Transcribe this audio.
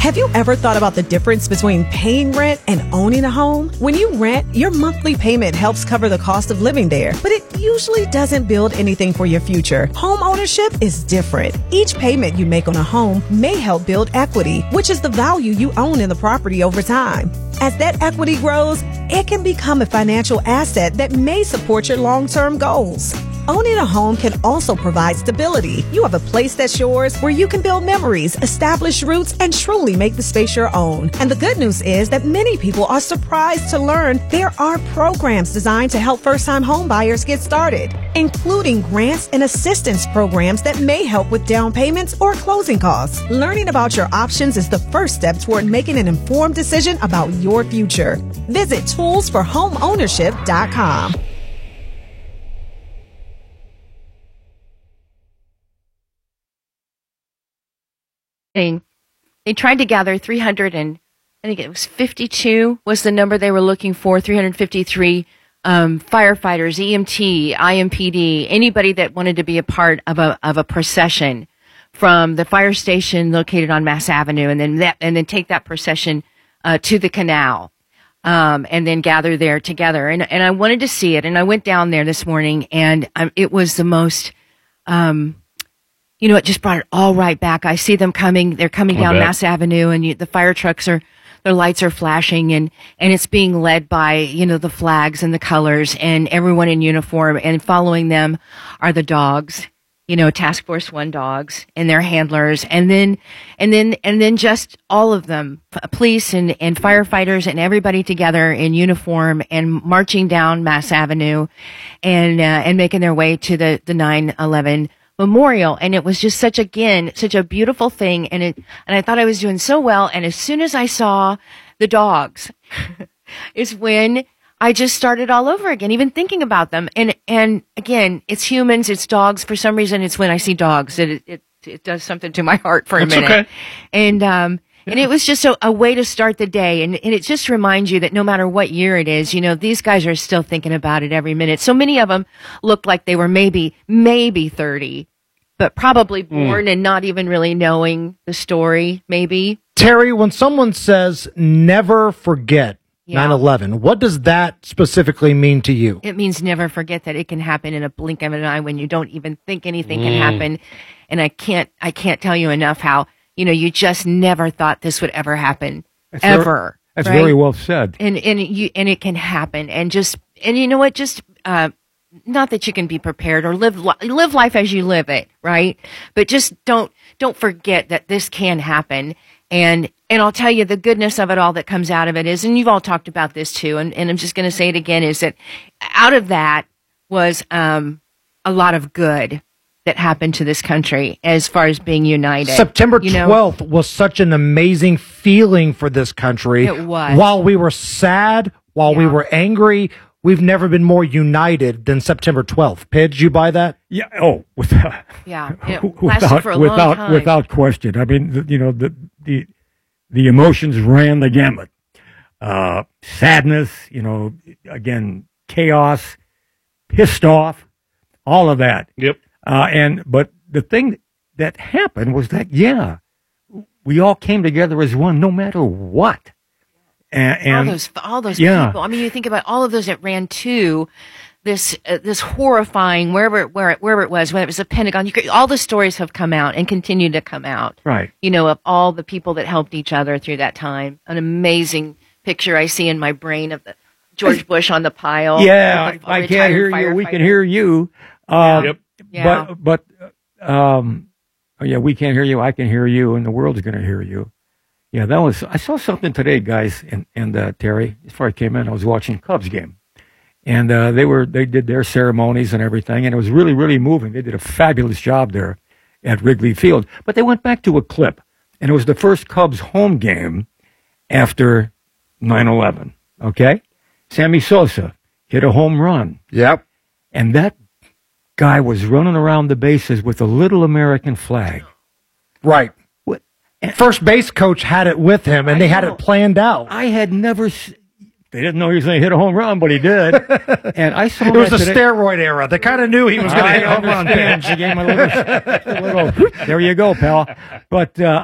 Have you ever thought about the difference between paying rent and owning a home? When you rent, your monthly payment helps cover the cost of living there, but it usually doesn't build anything for your future. Home ownership is different. Each payment you make on a home may help build equity, which is the value you own in the property over time. As that equity grows, it can become a financial asset that may support your long-term goals. Owning a home can also provide stability. You have a place that's yours where you can build memories, establish roots, and truly make the space your own. And the good news is that many people are surprised to learn there are programs designed to help first-time home buyers get started, including grants and assistance programs that may help with down payments or closing costs. Learning about your options is the first step toward making an informed decision about your future. Visit toolsforhomeownership.com. They tried to gather 300 and I think it was 52 was the number they were looking for, 353 firefighters, EMT, IMPD, anybody that wanted to be a part of a procession from the fire station located on Mass Avenue, and then take that procession to the canal, and then gather there together. And I wanted to see it, and I went down there this morning, and it was the most. It just brought it all right back. I see them coming. They're coming down Mass Avenue, and the fire trucks their lights are flashing, and it's being led by, the flags and the colors and everyone in uniform, and following them are the dogs, Task Force 1 dogs and their handlers, and then just all of them, police and firefighters and everybody together in uniform and marching down Mass Avenue and making their way to the 9/11 memorial. And it was just such a beautiful thing. And I thought I was doing so well. And as soon as I saw the dogs is when I just started all over again, even thinking about them. And again, it's humans, it's dogs. For some reason, it's when I see dogs that it does something to my heart for a minute. Okay. And it was just a way to start the day. And it just reminds you that no matter what year it is, these guys are still thinking about it every minute. So many of them looked like they were maybe 30, but probably born and not even really knowing the story, maybe. Terry, when someone says never forget 9/11, what does that specifically mean to you? It means never forget that it can happen in a blink of an eye when you don't even think anything can happen. And I can't tell you enough how, you just never thought this would ever happen. That's right? Very well said. And it can happen. And you know what? Just, not that you can be prepared or live life as you live it, right? But just don't forget that this can happen. And I'll tell you the goodness of it all that comes out of it is, and you've all talked about this too, and I'm just going to say it again, is that out of that was a lot of good that happened to this country as far as being united. September 12th was such an amazing feeling for this country. It was. While we were sad, while we were angry, we've never been more united than September 12th. Pidge, you buy that? Yeah. Oh, without question. I mean, the emotions ran the gamut. Sadness, again, chaos, pissed off, all of that. Yep. But the thing that happened was that, we all came together as one, no matter what. And all those people. I mean, you think about all of those that ran to this horrifying wherever it was, whether it was the Pentagon. All the stories have come out and continue to come out. Right. Of all the people that helped each other through that time. An amazing picture I see in my brain of the George Bush on the pile. Yeah, I can't hear you. We can hear you. Yep. Yeah. But we can't hear you. I can hear you, and the world's going to hear you. Yeah, I saw something today, guys, and Terry, before I came in, I was watching Cubs game. And they did their ceremonies and everything, and it was really, really moving. They did a fabulous job there at Wrigley Field. But they went back to a clip, and it was the first Cubs home game after 9/11, okay? Sammy Sosa hit a home run. Yep. And that guy was running around the bases with a little American flag. Right. First base coach had it with him, and they had it planned out. I had never. They didn't know he was going to hit a home run, but he did. And I saw it was the steroid era. They kind of knew he was going to hit a home run. She gave him a little. There you go, pal. But